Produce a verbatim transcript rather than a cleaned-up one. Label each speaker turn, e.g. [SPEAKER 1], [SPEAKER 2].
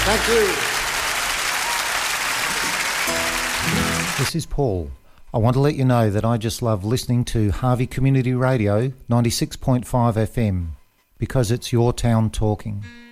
[SPEAKER 1] Thank you.
[SPEAKER 2] This is Paul. I want to let you know that I just love listening to Harvey Community Radio ninety-six point five F M because it's your town talking.